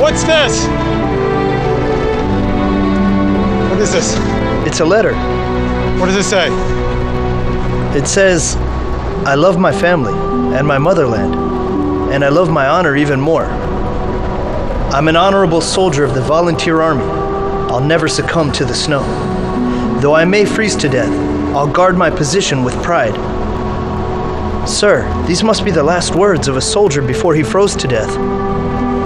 What's this? What is this? It's a letter. What does it say? It says, I love my family and my motherland, and I love my honor even more. I'm an honorable soldier of the Volunteer Army. I'll never succumb to the snow. Though I may freeze to death, I'll guard my position with pride. Sir, these must be the last words of a soldier before he froze to death.